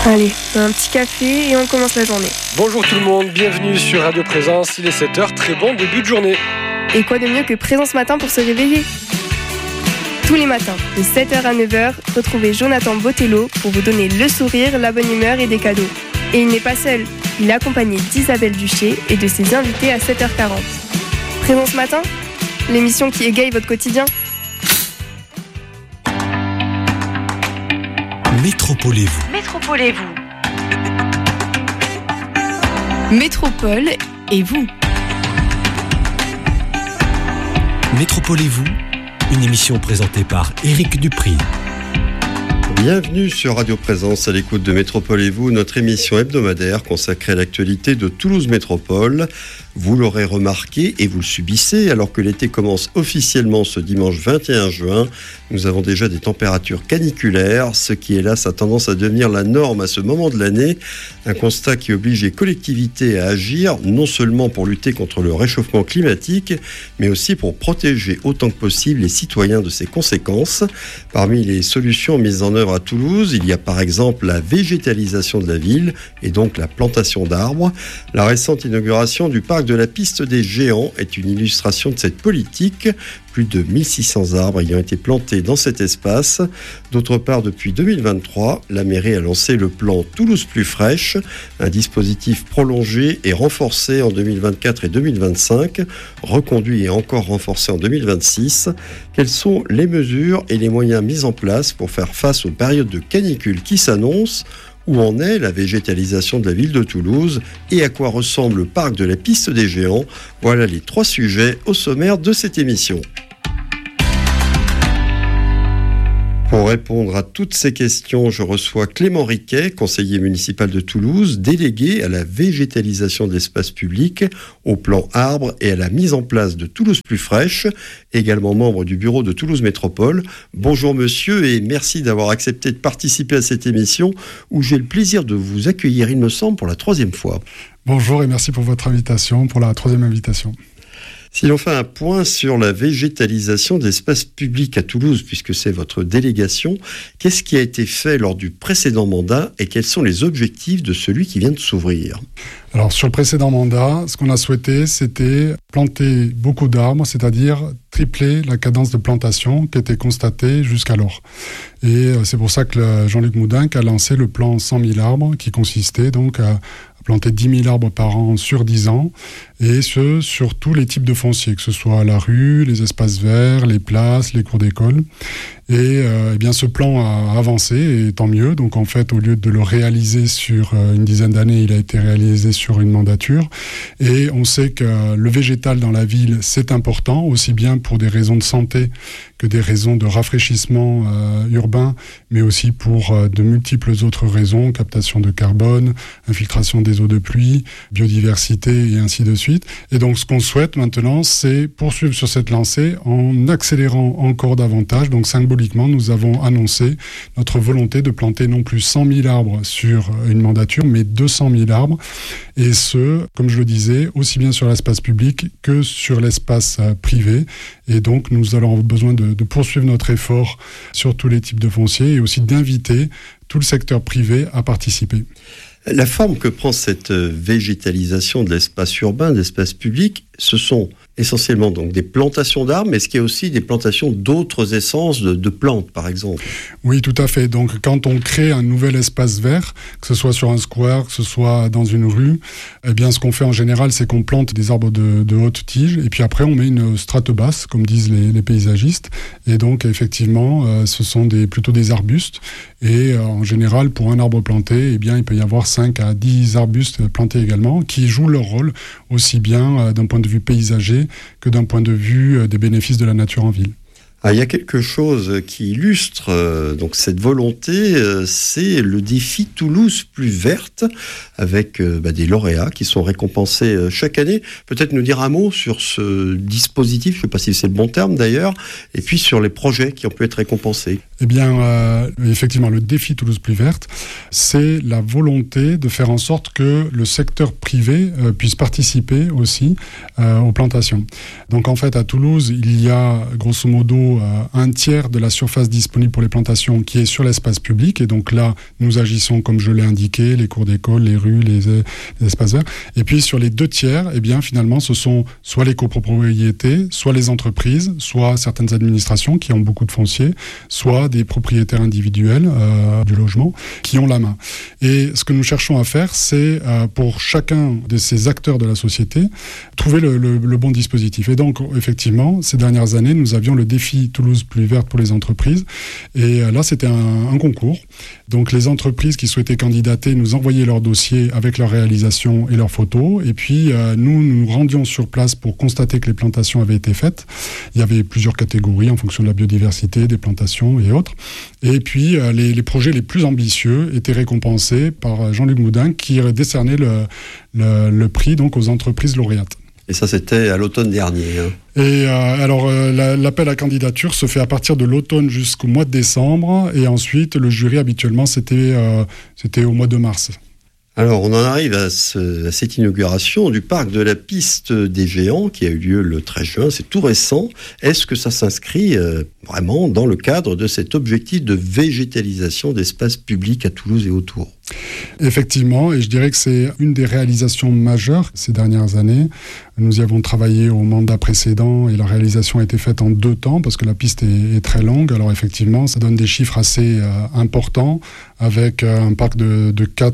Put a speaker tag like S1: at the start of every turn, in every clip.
S1: Allez, un petit café et on commence la journée.
S2: Bonjour tout le monde, bienvenue sur Radio Présence, il est 7h, très bon début de journée.
S1: Et quoi de mieux que Présence Matin pour se réveiller ? Tous les matins, de 7h à 9h, retrouvez Jonathan Botello pour vous donner le sourire, la bonne humeur et des cadeaux. Et il n'est pas seul, il est accompagné d'Isabelle Duché et de ses invités à 7h40. Présence Matin, l'émission qui égaye votre quotidien.
S3: Métropolez-vous.
S4: Métropole et vous.
S3: Métropolez-vous, une émission présentée par Éric Dupri.
S5: Bienvenue sur Radio Présence à l'écoute de Métropolez-vous, notre émission hebdomadaire consacrée à l'actualité de Toulouse Métropole. Vous l'aurez remarqué et vous le subissez, alors que l'été commence officiellement ce dimanche 21 juin, nous avons déjà des températures caniculaires, ce qui hélas a tendance à devenir la norme à ce moment de l'année. Un constat qui oblige les collectivités à agir, non seulement pour lutter contre le réchauffement climatique, mais aussi pour protéger autant que possible les citoyens de ses conséquences. Parmi les solutions mises en œuvre à Toulouse, il y a par exemple la végétalisation de la ville et donc la plantation d'arbres. La récente inauguration du parc de la Piste des Géants est une illustration de cette politique. Plus de 1600 arbres ayant été plantés dans cet espace. D'autre part, depuis 2023, la mairie a lancé le plan Toulouse plus fraîche, un dispositif prolongé et renforcé en 2024 et 2025, reconduit et encore renforcé en 2026. Quelles sont les mesures et les moyens mis en place pour faire face aux périodes de canicule qui s'annoncent ? Où en est la végétalisation de la ville de Toulouse et à quoi ressemble le parc de la Piste des Géants ? Voilà les 3 sujets au sommaire de cette émission. Pour répondre à toutes ces questions, je reçois Clément Riquet, conseiller municipal de Toulouse, délégué à la végétalisation de l'espace public, au plan arbre et à la mise en place de Toulouse plus fraîche, également membre du bureau de Toulouse Métropole. Bonjour monsieur et merci d'avoir accepté de participer à cette émission où j'ai le plaisir de vous accueillir, il me semble, pour la 3e fois.
S6: Bonjour et merci pour votre invitation, pour la 3e invitation.
S5: Si l'on fait un point sur la végétalisation d'espaces publics à Toulouse, puisque c'est votre délégation, qu'est-ce qui a été fait lors du précédent mandat et quels sont les objectifs de celui qui vient de s'ouvrir ?
S6: Alors sur le précédent mandat, ce qu'on a souhaité, c'était planter beaucoup d'arbres, c'est-à-dire tripler la cadence de plantation qui était constatée jusqu'alors. Et c'est pour ça que Jean-Luc Moudinque a lancé le plan 100 000 arbres, qui consistait donc à planter 10 000 arbres par an sur 10 ans, et ce, sur tous les types de fonciers, que ce soit la rue, les espaces verts, les places, les cours d'école. Et bien ce plan a avancé, et tant mieux. Donc en fait, au lieu de le réaliser sur une dizaine d'années, il a été réalisé sur une mandature. Et on sait que le végétal dans la ville, c'est important, aussi bien pour des raisons de santé que des raisons de rafraîchissement urbain, mais aussi pour de multiples autres raisons, captation de carbone, infiltration des eaux de pluie, biodiversité et ainsi de suite. Et donc ce qu'on souhaite maintenant, c'est poursuivre sur cette lancée en accélérant encore davantage. Donc symboliquement, nous avons annoncé notre volonté de planter non plus 100 000 arbres sur une mandature, mais 200 000 arbres. Et ce, comme je le disais, aussi bien sur l'espace public que sur l'espace privé. Et donc nous allons avoir besoin de poursuivre notre effort sur tous les types de fonciers et aussi d'inviter tout le secteur privé à participer.
S5: La forme que prend cette végétalisation de l'espace urbain, de l'espace public, ce sont essentiellement donc des plantations d'arbres, mais est-ce qu'il y a aussi des plantations d'autres essences de plantes, par exemple ?
S6: Oui, tout à fait. Donc, quand on crée un nouvel espace vert, que ce soit sur un square, que ce soit dans une rue, eh bien, ce qu'on fait en général, c'est qu'on plante des arbres de haute tige, et puis après, on met une strate basse, comme disent les paysagistes. Et donc, effectivement, ce sont plutôt des arbustes. Et en général, pour un arbre planté, eh bien, il peut y avoir 5 à 10 arbustes plantés également, qui jouent leur rôle aussi bien d'un point de vue paysager que d'un point de vue des bénéfices de la nature en ville.
S5: Il y a quelque chose qui illustre donc cette volonté, c'est le défi Toulouse plus verte, avec des lauréats qui sont récompensés chaque année. Peut-être nous dire un mot sur ce dispositif, je ne sais pas si c'est le bon terme d'ailleurs, et puis sur les projets qui ont pu être récompensés.
S6: Eh bien, effectivement, le défi Toulouse Plus Verte, c'est la volonté de faire en sorte que le secteur privé puisse participer aussi aux plantations. Donc en fait, à Toulouse, il y a grosso modo un tiers de la surface disponible pour les plantations qui est sur l'espace public. Et donc là, nous agissons comme je l'ai indiqué, les cours d'école, les rues, les espaces verts. Et puis sur les 2 tiers, eh bien finalement, ce sont soit les copropriétés, soit les entreprises, soit certaines administrations qui ont beaucoup de foncier, soit des propriétaires individuels du logement qui ont la main. Et ce que nous cherchons à faire, c'est pour chacun de ces acteurs de la société, trouver le bon dispositif. Et donc, effectivement, ces dernières années, nous avions le défi Toulouse Plus Verte pour les entreprises. Et là, c'était un concours. Donc, les entreprises qui souhaitaient candidater nous envoyaient leur dossier avec leur réalisation et leurs photos. Et puis, nous rendions sur place pour constater que les plantations avaient été faites. Il y avait plusieurs catégories en fonction de la biodiversité, des plantations et autres. Et puis, les projets les plus ambitieux étaient récompensés par Jean-Luc Moudin qui décernait le prix donc, aux entreprises lauréates.
S5: Et ça, c'était à l'automne dernier.
S6: Et alors, l'appel à candidature se fait à partir de l'automne jusqu'au mois de décembre. Et ensuite, le jury, habituellement, c'était au mois de mars.
S5: Alors, on en arrive à cette inauguration du parc de la Piste des Géants qui a eu lieu le 13 juin. C'est tout récent. Est-ce que ça s'inscrit vraiment dans le cadre de cet objectif de végétalisation d'espaces publics à Toulouse et autour ?
S6: Effectivement, et je dirais que c'est une des réalisations majeures ces dernières années. Nous y avons travaillé au mandat précédent et la réalisation a été faite en 2 temps parce que la piste est très longue. Alors effectivement, ça donne des chiffres assez importants avec un parc de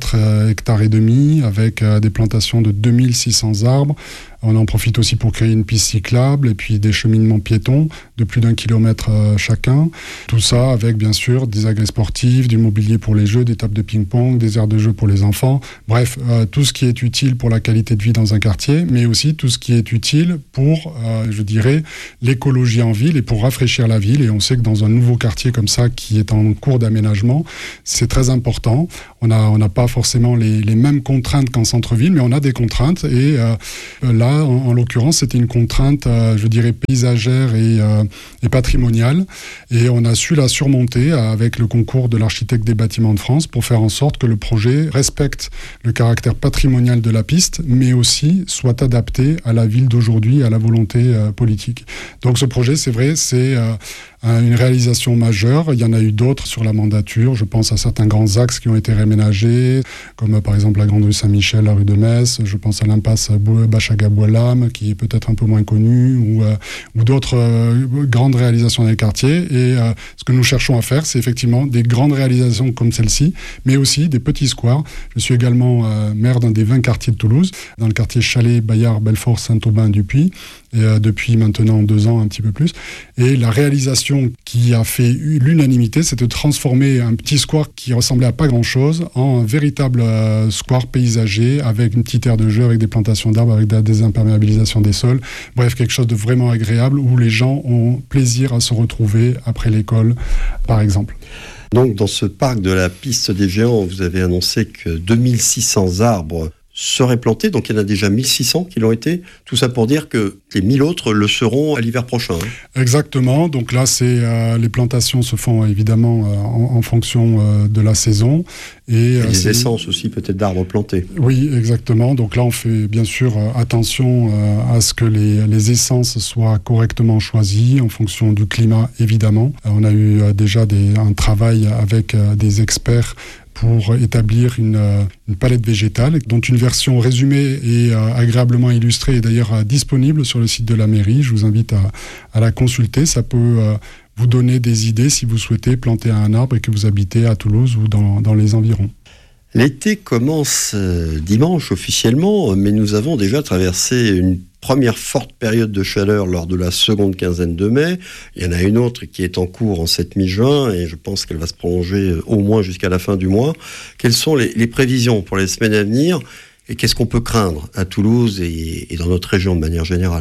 S6: 4 hectares et demi, avec des plantations de 2600 arbres. On en profite aussi pour créer une piste cyclable et puis des cheminements piétons de plus d'1 kilomètre chacun. Tout ça avec bien sûr des agrès sportifs, du mobilier pour les jeux, des tables de ping-pong, des aires de jeu pour les enfants. Bref, tout ce qui est utile pour la qualité de vie dans un quartier, mais aussi tout ce qui est utile pour, je dirais, l'écologie en ville et pour rafraîchir la ville. Et on sait que dans un nouveau quartier comme ça qui est en cours d'aménagement, c'est très important. On n'a pas forcément les mêmes contraintes qu'en centre-ville, mais on a des contraintes et là, en l'occurrence, c'était une contrainte, je dirais, paysagère et patrimoniale. Et on a su la surmonter avec le concours de l'architecte des bâtiments de France pour faire en sorte que le projet respecte le caractère patrimonial de la piste, mais aussi soit adapté à la ville d'aujourd'hui, à la volonté politique. Donc ce projet, c'est vrai, c'est une réalisation majeure. Il y en a eu d'autres sur la mandature. Je pense à certains grands axes qui ont été réménagés, comme par exemple la Grande Rue Saint-Michel, la rue de Metz. Je pense à l'impasse Bachaga-Bois-Lame, qui est peut-être un peu moins connue, ou d'autres grandes réalisations dans les quartiers. Et ce que nous cherchons à faire, c'est effectivement des grandes réalisations comme celle-ci, mais aussi des petits squares. Je suis également maire d'un des 20 quartiers de Toulouse, dans le quartier Chalais, Bayard, Belfort, Saint-Aubin, Dupuis, et depuis maintenant 2 ans, un petit peu plus. Et la réalisation qui a fait l'unanimité, c'est de transformer un petit square qui ressemblait à pas grand-chose en un véritable square paysager avec une petite aire de jeu, avec des plantations d'arbres, avec de la désimperméabilisation des sols. Bref, quelque chose de vraiment agréable où les gens ont plaisir à se retrouver après l'école, par exemple.
S5: Donc, dans ce parc de la Piste des Géants, vous avez annoncé que 2600 arbres seraient plantés, donc il y en a déjà 1600 qui l'ont été. Tout ça pour dire que les 1000 autres le seront à l'hiver prochain.
S6: Exactement. Donc là, les plantations se font évidemment en fonction de la saison. Et
S5: les essences aussi peut-être d'arbres plantés.
S6: Oui, exactement. Donc là, on fait bien sûr attention à ce que les essences soient correctement choisies en fonction du climat, évidemment. On a eu déjà un travail avec des experts pour établir une palette végétale, dont une version résumée et agréablement illustrée est d'ailleurs disponible sur le site de la mairie. Je vous invite à la consulter. Ça peut vous donner des idées si vous souhaitez planter un arbre et que vous habitez à Toulouse ou dans les environs.
S5: L'été commence dimanche officiellement, mais nous avons déjà traversé une première forte période de chaleur lors de la seconde quinzaine de mai. Il y en a une autre qui est en cours en cette mi-juin et je pense qu'elle va se prolonger au moins jusqu'à la fin du mois. Quelles sont les prévisions pour les semaines à venir et qu'est-ce qu'on peut craindre à Toulouse et dans notre région de manière générale ?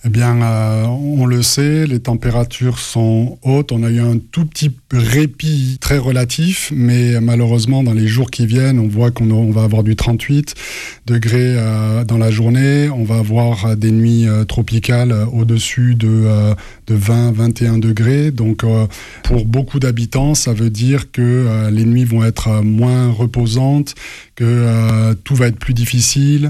S6: Eh bien, on le sait, les températures sont hautes. On a eu un tout petit répit très relatif, mais malheureusement, dans les jours qui viennent, on voit qu'on va avoir du 38 degrés dans la journée. On va avoir des nuits tropicales au-dessus de 20-21 degrés. Donc, pour beaucoup d'habitants, ça veut dire que les nuits vont être moins reposantes, que tout va être plus difficile,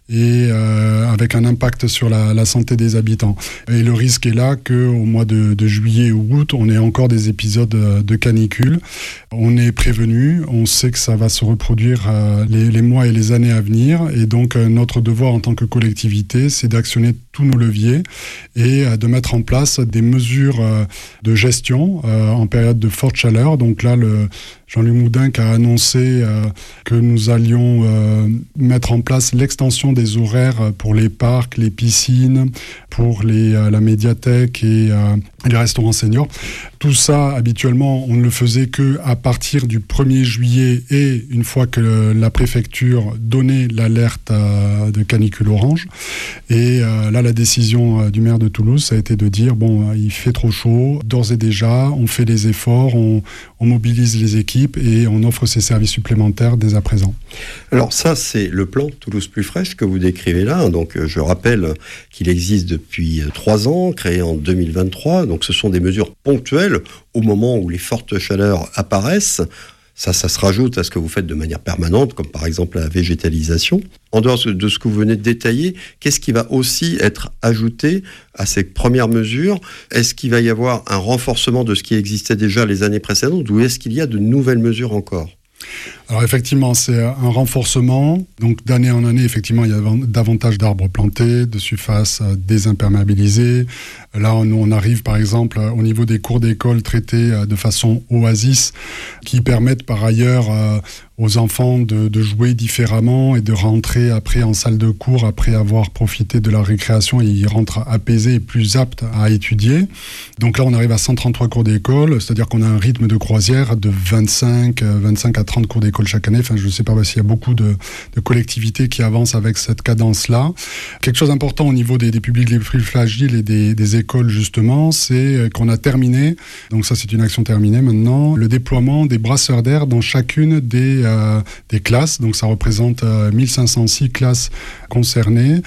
S6: et avec un impact sur la santé des habitants. Et le risque est là qu'au mois de juillet ou août, on ait encore des épisodes de canicule. On est prévenu, on sait que ça va se reproduire les mois et les années à venir, et donc notre devoir en tant que collectivité, c'est d'actionner tous nos leviers et de mettre en place des mesures de gestion en période de forte chaleur. Donc là, Jean-Luc Moudenc a annoncé que nous allions mettre en place l'extension des horaires pour les parcs, les piscines, pour la médiathèque et les restaurants seniors. Tout ça, habituellement, on ne le faisait qu'à partir du 1er juillet et une fois que la préfecture donnait l'alerte de canicule orange. Et là, la décision du maire de Toulouse, ça a été de dire, bon, il fait trop chaud, d'ores et déjà, on fait les efforts, on mobilise les équipes et on offre ces services supplémentaires dès à présent.
S5: Alors ça, c'est le plan Toulouse plus fraîche que vous décrivez là. Donc je rappelle qu'il existe depuis 3 ans, créé en 2023. Donc ce sont des mesures ponctuelles au moment où les fortes chaleurs apparaissent. Ça se rajoute à ce que vous faites de manière permanente, comme par exemple la végétalisation. En dehors de ce que vous venez de détailler, qu'est-ce qui va aussi être ajouté à ces premières mesures ? Est-ce qu'il va y avoir un renforcement de ce qui existait déjà les années précédentes, ou est-ce qu'il y a de nouvelles mesures encore ?
S6: Alors effectivement, c'est un renforcement. Donc d'année en année, effectivement, il y a davantage d'arbres plantés, de surfaces désimperméabilisées. Là, on arrive par exemple au niveau des cours d'école traités de façon oasis, qui permettent par ailleurs aux enfants de jouer différemment et de rentrer après en salle de cours après avoir profité de leur récréation, et ils rentrent apaisés et plus aptes à étudier. Donc là, on arrive à 133 cours d'école, c'est-à-dire qu'on a un rythme de croisière de 25 à 30 cours d'école chaque année. Enfin, je ne sais pas s'il y a beaucoup de collectivités qui avancent avec cette cadence-là. Quelque chose d'important au niveau des publics les plus fragiles et des écoles, justement, c'est qu'on a terminé, donc ça c'est une action terminée maintenant, le déploiement des brasseurs d'air dans chacune des classes. Donc ça représente 1506 classes concernées.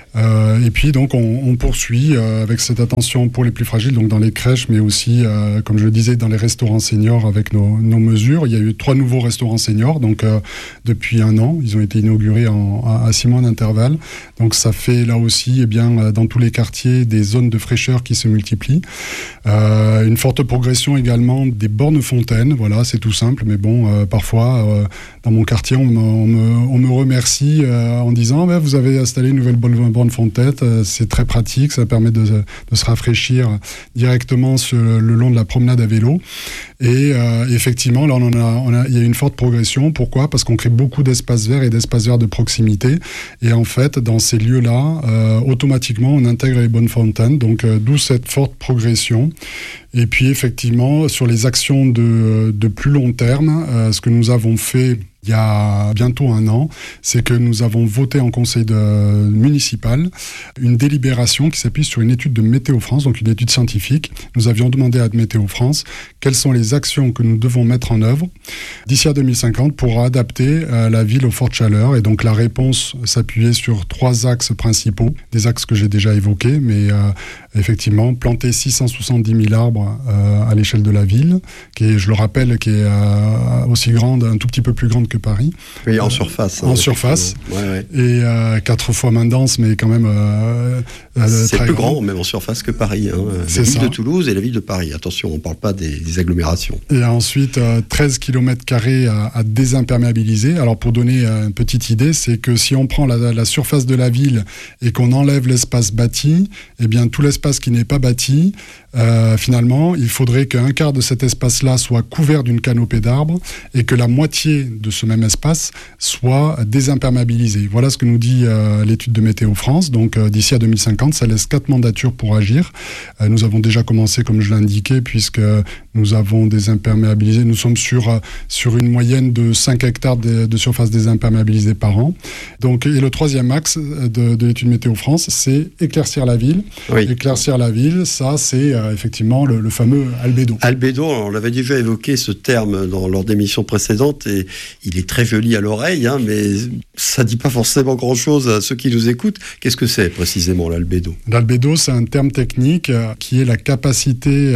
S6: Et puis donc on poursuit avec cette attention pour les plus fragiles, donc dans les crèches, mais aussi, comme je le disais, dans les restaurants seniors avec nos mesures. Il y a eu 3 nouveaux restaurants seniors, donc depuis 1 an. Ils ont été inaugurés à 6 mois d'intervalle. Donc ça fait là aussi, eh bien, dans tous les quartiers, des zones de fraîcheur qui se multiplient. Une forte progression également des bornes fontaines. Voilà, c'est tout simple, mais bon, parfois, dans mon quartier, on me remercie en disant « Vous avez installé une nouvelle borne fontaine, c'est très pratique, ça permet de se rafraîchir directement le long de la promenade à vélo. » Et effectivement, là, il y a une forte progression. Pourquoi ? Parce qu'on crée beaucoup d'espaces verts et d'espaces verts de proximité. Et en fait, dans ces lieux-là, automatiquement, on intègre les bonnes fontaines. Donc, d'où cette forte progression. Et puis, effectivement, sur les actions de plus long terme, ce que nous avons fait il y a bientôt 1 an, c'est que nous avons voté en conseil municipal une délibération qui s'appuie sur une étude de Météo France, donc une étude scientifique. Nous avions demandé à Météo France quelles sont les actions que nous devons mettre en œuvre d'ici à 2050 pour adapter la ville aux fortes chaleurs. Et donc la réponse s'appuyait sur 3 axes principaux, des axes que j'ai déjà évoqués, mais effectivement, planter 670 000 arbres à l'échelle de la ville, qui est, je le rappelle, qui est aussi grande, un tout petit peu plus grande que Paris.
S5: Oui, en surface.
S6: En surface.
S5: Ouais.
S6: Et 4 fois moins dense, mais quand même
S5: c'est
S6: très
S5: plus grand, même en surface, que Paris. La ville de Toulouse et la ville de Paris. Attention, on ne parle pas des agglomérations.
S6: Et ensuite, 13 km² à désimperméabiliser. Alors, pour donner une petite idée, c'est que si on prend la surface de la ville et qu'on enlève l'espace bâti, eh bien, tout l'espace qui n'est pas bâti, finalement, il faudrait qu'un quart de cet espace-là soit couvert d'une canopée d'arbres et que la moitié de ce même espace soit désimperméabilisé. Voilà ce que nous dit l'étude de Météo France. Donc, d'ici à 2050, ça laisse 4 mandatures pour agir. Nous avons déjà commencé, comme je l'indiquais, puisque Nous avons désimperméabilisé, nous sommes sur une moyenne de 5 hectares de surface désimperméabilisée par an. Donc, et le troisième axe de l'étude Météo France, c'est éclaircir la ville. Oui. Éclaircir la ville, ça c'est effectivement le fameux albédo.
S5: Albédo, on l'avait déjà évoqué ce terme lors d'émissions précédentes et il est très joli à l'oreille, mais ça ne dit pas forcément grand-chose à ceux qui nous écoutent. Qu'est-ce que c'est précisément l'albédo ?
S6: L'albédo, c'est un terme technique qui est la capacité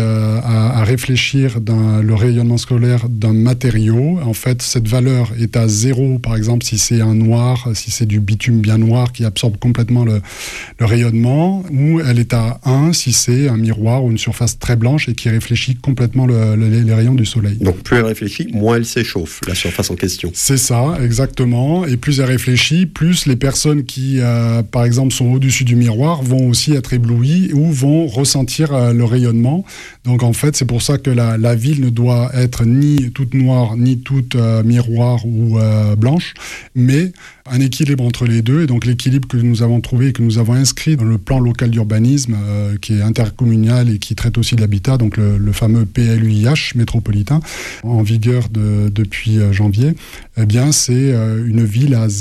S6: à réfléchir le rayonnement scolaire d'un matériau. En fait, cette valeur est à 0, par exemple, si c'est un noir, si c'est du bitume bien noir qui absorbe complètement le rayonnement, ou elle est à 1 si c'est un miroir ou une surface très blanche et qui réfléchit complètement les rayons du soleil.
S5: Donc plus elle réfléchit, moins elle s'échauffe, la surface en question.
S6: C'est ça, exactement. Et plus elle réfléchit, plus les personnes qui, par exemple, sont au-dessus du miroir vont aussi être éblouies ou vont ressentir le rayonnement. Donc en fait, c'est pour ça que la ville ne doit être ni toute noire, ni toute miroir ou blanche, mais un équilibre entre les deux. Et donc l'équilibre que nous avons trouvé et que nous avons inscrit dans le plan local d'urbanisme qui est intercommunal et qui traite aussi de l'habitat, donc le fameux PLUIH métropolitain, en vigueur depuis janvier, eh bien c'est une ville à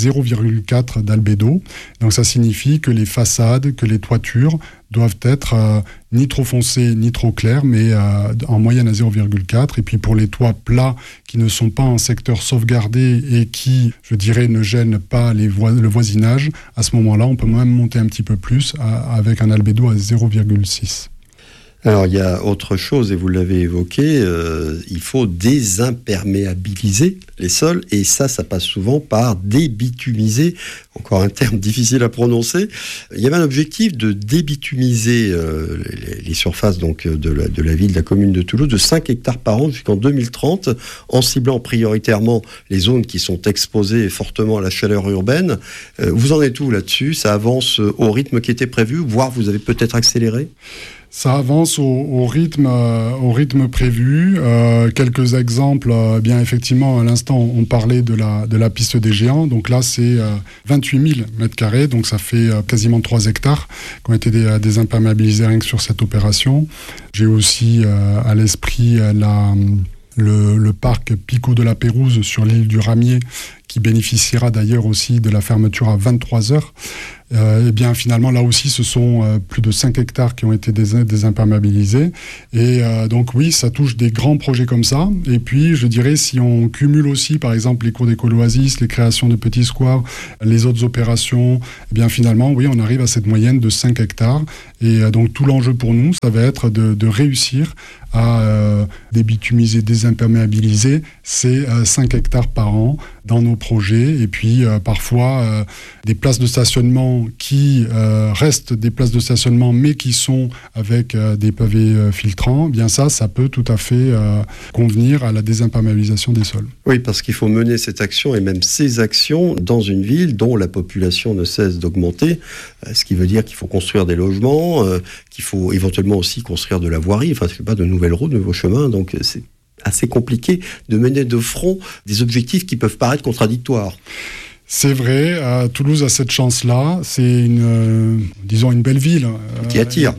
S6: 0,4 d'albédo. Donc ça signifie que les façades, que les toitures doivent être ni trop foncées ni trop claires, mais en moyenne à 0,4. Et puis pour les toits plats qui ne sont pas en secteur sauvegardé et qui, je dirais, ne gênent pas le voisinage, à ce moment-là, on peut même monter un petit peu plus avec un albédo à 0,6.
S5: Alors, il y a autre chose, et vous l'avez évoqué, il faut désimperméabiliser les sols, et ça passe souvent par débitumiser, encore un terme difficile à prononcer. Il y avait un objectif de débitumiser les surfaces donc, de la ville, de la commune de Toulouse, de 5 hectares par an jusqu'en 2030, en ciblant prioritairement les zones qui sont exposées fortement à la chaleur urbaine. Vous en êtes où là-dessus ? Ça avance au rythme qui était prévu, voire vous avez peut-être accéléré ?
S6: Ça avance au rythme prévu. Quelques exemples, bien effectivement, à l'instant, on parlait de la piste des géants. Donc là, c'est 28 000 mètres carrés, donc ça fait quasiment 3 hectares qui ont été désimperméabilisés rien que sur cette opération. J'ai aussi à l'esprit le parc Picot de la Pérouse sur l'île du Ramier, qui bénéficiera d'ailleurs aussi de la fermeture à 23 heures. Et bien finalement là aussi ce sont plus de 5 hectares qui ont été désimperméabilisés et donc oui, ça touche des grands projets comme ça. Et puis je dirais, si on cumule aussi par exemple les cours d'écolo-oasis, les créations de petits squares, les autres opérations, et bien finalement oui, on arrive à cette moyenne de 5 hectares. Et donc tout l'enjeu pour nous, ça va être de réussir à débitumiser, désimperméabiliser ces 5 hectares par an dans nos projets. Et puis parfois des places de stationnement qui restent des places de stationnement mais qui sont avec des pavés filtrants, bien ça peut tout à fait convenir à la désimperméabilisation des sols.
S5: Oui, parce qu'il faut mener cette action et même ces actions dans une ville dont la population ne cesse d'augmenter, ce qui veut dire qu'il faut construire des logements, qu'il faut éventuellement aussi construire de la voirie, enfin c'est pas de nouvelles routes, de nouveaux chemins, donc c'est assez compliqué de mener de front des objectifs qui peuvent paraître contradictoires.
S6: C'est vrai, Toulouse a cette chance-là. C'est une belle ville.
S5: Qui attire.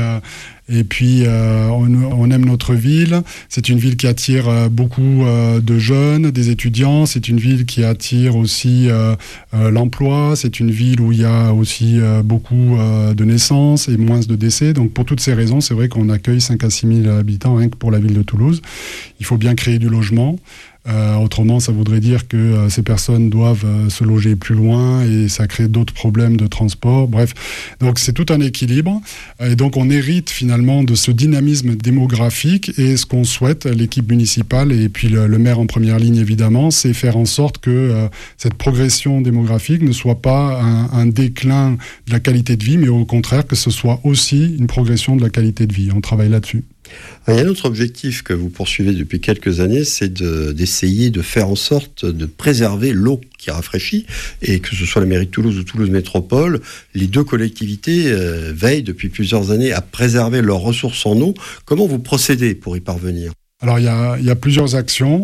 S6: Et puis, on aime notre ville. C'est une ville qui attire beaucoup de jeunes, des étudiants. C'est une ville qui attire aussi l'emploi. C'est une ville où il y a aussi beaucoup de naissances et moins de décès. Donc, pour toutes ces raisons, c'est vrai qu'on accueille 5 à 6 000 habitants rien que pour la ville de Toulouse. Il faut bien créer du logement. Autrement, ça voudrait dire que ces personnes doivent se loger plus loin et ça crée d'autres problèmes de transport. Bref, donc c'est tout un équilibre. Et donc on hérite finalement de ce dynamisme démographique. Et ce qu'on souhaite, l'équipe municipale et puis le maire en première ligne évidemment, c'est faire en sorte que cette progression démographique ne soit pas un déclin de la qualité de vie, mais au contraire que ce soit aussi une progression de la qualité de vie. On travaille là-dessus.
S5: Il y a un autre objectif que vous poursuivez depuis quelques années, c'est d'essayer de faire en sorte de préserver l'eau qui rafraîchit, et que ce soit la mairie de Toulouse ou Toulouse Métropole, les deux collectivités veillent depuis plusieurs années à préserver leurs ressources en eau. Comment vous procédez pour y parvenir ?
S6: Alors il y a plusieurs actions.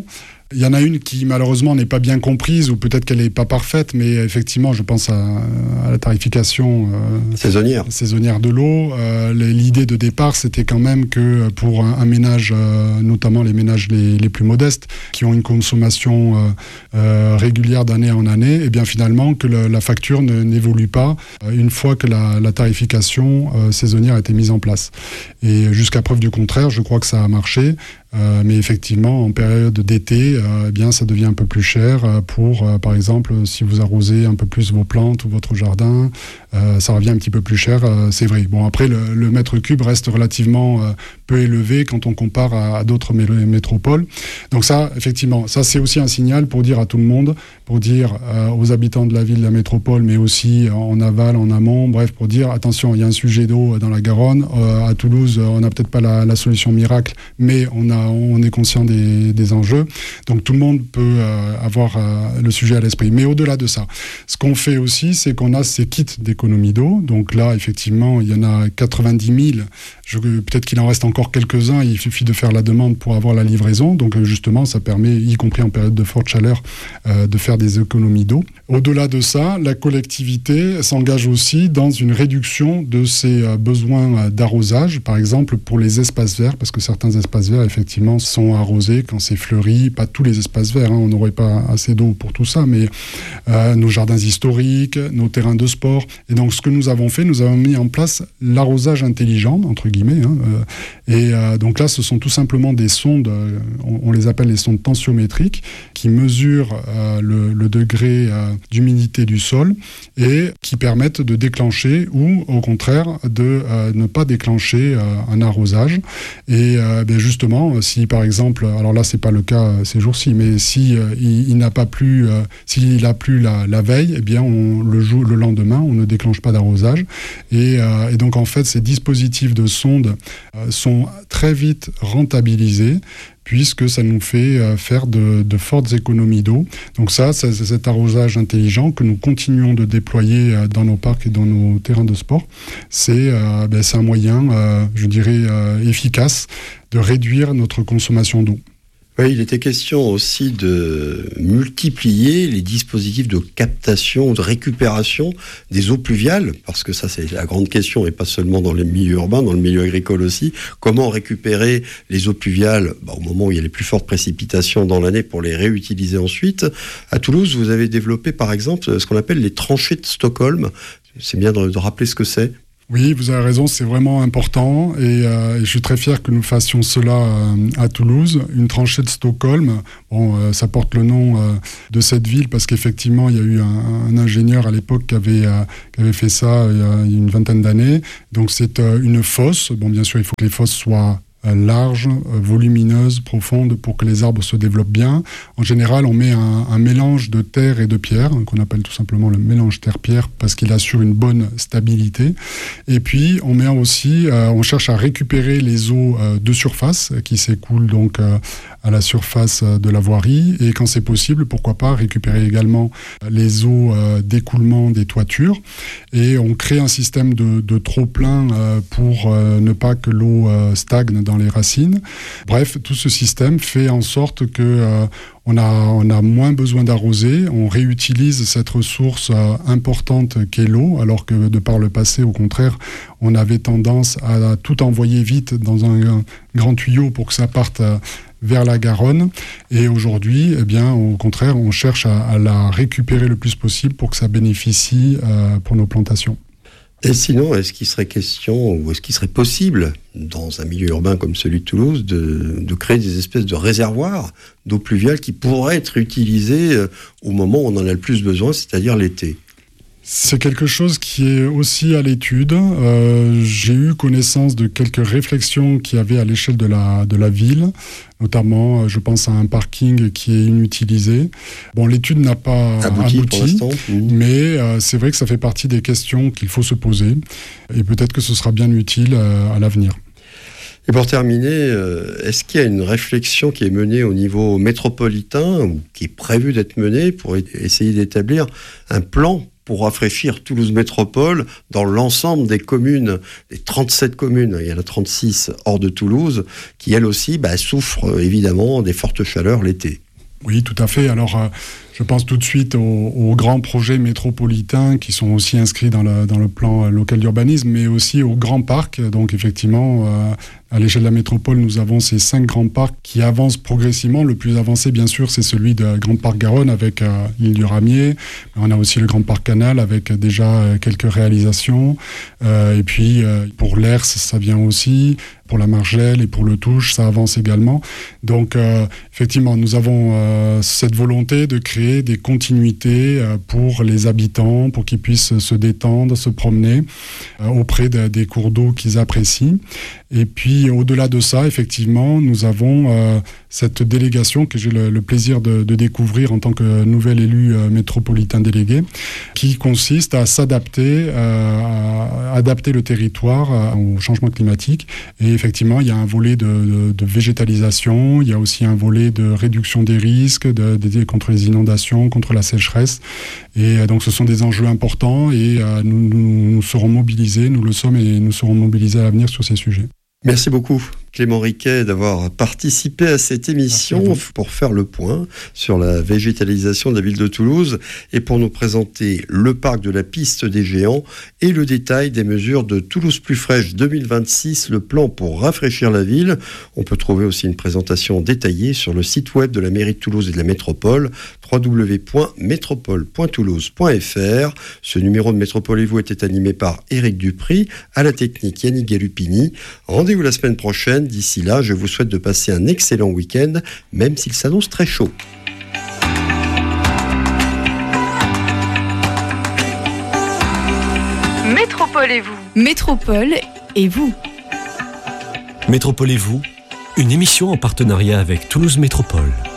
S6: Il y en a une qui malheureusement n'est pas bien comprise, ou peut-être qu'elle n'est pas parfaite, mais effectivement je pense à la tarification saisonnière de l'eau. L'idée de départ, c'était quand même que pour un ménage, notamment les ménages les plus modestes, qui ont une consommation régulière d'année en année, et bien finalement que la facture n'évolue pas une fois que la tarification saisonnière a été mise en place. Et jusqu'à preuve du contraire, je crois que ça a marché. Mais effectivement, en période d'été, eh bien, ça devient un peu plus cher pour, par exemple, si vous arrosez un peu plus vos plantes ou votre jardin, ça revient un petit peu plus cher, c'est vrai. Bon, après, le mètre cube reste relativement peu élevé quand on compare à d'autres métropoles. Donc ça, effectivement, ça c'est aussi un signal pour dire à tout le monde, pour dire aux habitants de la ville, de la métropole, mais aussi en aval, en amont, bref, pour dire, attention, il y a un sujet d'eau dans la Garonne. À Toulouse, on n'a peut-être pas la solution miracle, mais on est conscient des enjeux. Donc tout le monde peut avoir le sujet à l'esprit. Mais au-delà de ça, ce qu'on fait aussi, c'est qu'on a ces kits d'économie d'eau. Donc là, effectivement, il y en a 90 000. Peut-être qu'il en reste encore quelques-uns. Il suffit de faire la demande pour avoir la livraison. Donc justement, ça permet, y compris en période de forte chaleur, de faire des économies d'eau. Au-delà de ça, la collectivité s'engage aussi dans une réduction de ses besoins d'arrosage. Par exemple, pour les espaces verts, parce que certains espaces verts, effectivement, sont arrosés quand c'est fleuri. Pas tous les espaces verts, on n'aurait pas assez d'eau pour tout ça, mais nos jardins historiques, nos terrains de sport. Et donc, ce que nous avons fait, nous avons mis en place l'arrosage intelligent, entre guillemets. Donc là, ce sont tout simplement des sondes, on les appelle les sondes tensiométriques, qui mesurent le degré d'humidité du sol et qui permettent de déclencher ou, au contraire, de ne pas déclencher un arrosage. Et justement, si par exemple, alors là c'est pas le cas ces jours-ci, mais si il n'a pas plu, s'il a plu la veille, eh bien le lendemain on ne déclenche pas d'arrosage. Et donc en fait ces dispositifs de sonde sont très vite rentabilisés, puisque ça nous fait faire de fortes économies d'eau. Donc ça, c'est cet arrosage intelligent que nous continuons de déployer dans nos parcs et dans nos terrains de sport. C'est un moyen, je dirais, efficace de réduire notre consommation d'eau.
S5: Oui, il était question aussi de multiplier les dispositifs de captation, de récupération des eaux pluviales, parce que ça c'est la grande question, et pas seulement dans les milieux urbains, dans le milieu agricole aussi. Comment récupérer les eaux pluviales au moment où il y a les plus fortes précipitations dans l'année pour les réutiliser ensuite. À Toulouse, vous avez développé par exemple ce qu'on appelle les tranchées de Stockholm. C'est bien de rappeler ce que c'est.
S6: Oui, vous avez raison, c'est vraiment important et je suis très fier que nous fassions cela à Toulouse. Une tranchée de Stockholm, ça porte le nom de cette ville parce qu'effectivement, il y a eu un ingénieur à l'époque qui avait fait ça il y a une vingtaine d'années. Donc c'est une fosse. Bon, bien sûr, il faut que les fosses soient large, volumineuse, profonde pour que les arbres se développent bien. En général, on met un mélange de terre et de pierre, qu'on appelle tout simplement le mélange terre-pierre, parce qu'il assure une bonne stabilité. Et puis, on met aussi, on cherche à récupérer les eaux de surface qui s'écoulent donc à la surface de la voirie. Et quand c'est possible, pourquoi pas récupérer également les eaux d'écoulement des toitures. Et on crée un système de trop-plein pour ne pas que l'eau stagne dans les racines. Bref, tout ce système fait en sorte que on a moins besoin d'arroser, on réutilise cette ressource importante qu'est l'eau, alors que de par le passé, au contraire, on avait tendance à tout envoyer vite dans un grand tuyau pour que ça parte vers la Garonne. Et aujourd'hui, eh bien, au contraire, on cherche à la récupérer le plus possible pour que ça bénéficie pour nos plantations.
S5: Et sinon, est-ce qu'il serait question, ou est-ce qu'il serait possible, dans un milieu urbain comme celui de Toulouse, de créer des espèces de réservoirs d'eau pluviale qui pourraient être utilisés au moment où on en a le plus besoin, c'est-à-dire l'été ?
S6: C'est quelque chose qui est aussi à l'étude. J'ai eu connaissance de quelques réflexions qu'il y avait à l'échelle de la ville, notamment, je pense à un parking qui est inutilisé. Bon, l'étude n'a pas abouti
S5: pour l'instant.
S6: Mais c'est vrai que ça fait partie des questions qu'il faut se poser, et peut-être que ce sera bien utile à l'avenir.
S5: Et pour terminer, est-ce qu'il y a une réflexion qui est menée au niveau métropolitain, ou qui est prévue d'être menée pour essayer d'établir un plan pour rafraîchir Toulouse Métropole dans l'ensemble des communes, des 37 communes, il y en a 36 hors de Toulouse, qui elles aussi souffrent évidemment des fortes chaleurs l'été.
S6: Oui, tout à fait. Alors, je pense tout de suite aux grands projets métropolitains qui sont aussi inscrits dans le plan local d'urbanisme, mais aussi aux grands parcs. Donc, effectivement, à l'échelle de la métropole, nous avons ces 5 grands parcs qui avancent progressivement. Le plus avancé, bien sûr, c'est celui de Grand Parc Garonne avec l'île du Ramier. On a aussi le Grand Parc Canal avec déjà quelques réalisations. Et puis, pour l'Hers, ça vient aussi. Pour la Margelle et pour le Touche, ça avance également. Donc, effectivement, nous avons cette volonté de créer des continuités pour les habitants, pour qu'ils puissent se détendre, se promener auprès des cours d'eau qu'ils apprécient. Et puis, au-delà de ça, effectivement, nous avons cette délégation que j'ai le plaisir de découvrir en tant que nouvel élu métropolitain délégué, qui consiste à s'adapter, à adapter le territoire au changement climatique. Et effectivement, il y a un volet de végétalisation, il y a aussi un volet de réduction des risques, contre les inondations, contre la sécheresse. Et donc, ce sont des enjeux importants et nous serons mobilisés, nous le sommes et nous serons mobilisés à l'avenir sur ces sujets.
S5: Merci beaucoup Clément Riquet d'avoir participé à cette émission pour faire le point sur la végétalisation de la ville de Toulouse et pour nous présenter le parc de la Piste des Géants et le détail des mesures de Toulouse Plus Fraîche 2026, le plan pour rafraîchir la ville. On peut trouver aussi une présentation détaillée sur le site web de la mairie de Toulouse et de la métropole, www.métropole.toulouse.fr. Ce numéro de Métropole et vous était animé par Éric Dupry, à la technique Yannick Gallupini. Rendez-vous la semaine prochaine. D'ici là, je vous souhaite de passer un excellent week-end, même s'il s'annonce très chaud.
S1: Métropole et vous. Métropole et vous.
S3: Métropole et vous, une émission en partenariat avec Toulouse Métropole.